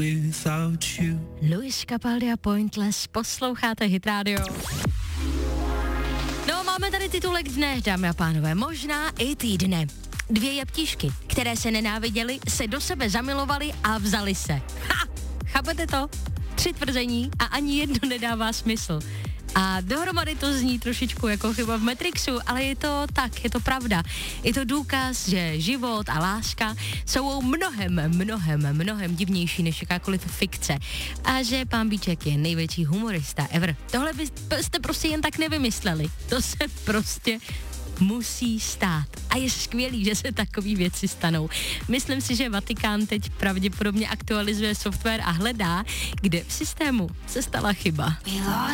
Luis Capaldi a Pointless, posloucháte Hit Radio. No, máme tady titulek dne, dámy a pánové, možná i týdne. 2 jeptišky, které se nenáviděly, se do sebe zamilovaly a vzali se. Ha! Chápete to? 3 tvrzení a ani jedno nedává smysl. A dohromady to zní trošičku jako chyba v Matrixu, ale je to tak, je to pravda. Je to důkaz, že život a láska jsou mnohem divnější než jakákoliv fikce. A že pán Bíček je největší humorista ever. Tohle byste prostě jen tak nevymysleli. To se prostě musí stát. A je skvělý, že se takové věci stanou. Myslím si, že Vatikán teď pravděpodobně aktualizuje software a hledá, kde v systému se stala chyba.